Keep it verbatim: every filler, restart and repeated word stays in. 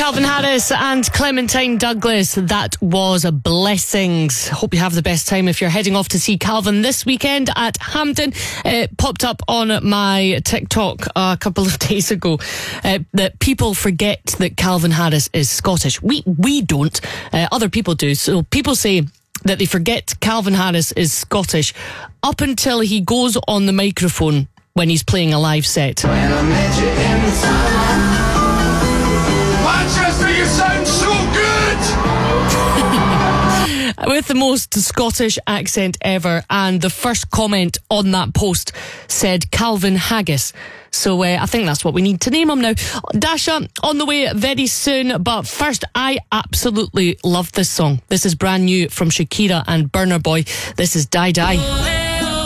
Calvin Harris and Clementine Douglas. That was Blessings. Hope you have the best time if you're heading off to see Calvin this weekend at Hampden. It popped up on my TikTok a couple of days ago uh, that people forget that Calvin Harris is Scottish. We we don't. Uh, other people do. So people say that they forget Calvin Harris is Scottish up until he goes on the microphone when he's playing a live set. When I met you in the sun. Manchester, you sound so good! With the most Scottish accent ever, and the first comment on that post said Calvin Haggis. So uh, I think that's what we need to name him now. Dasha on the way very soon, but first, I absolutely love this song. This is brand new from Shakira and Burna Boy. This is Die Die.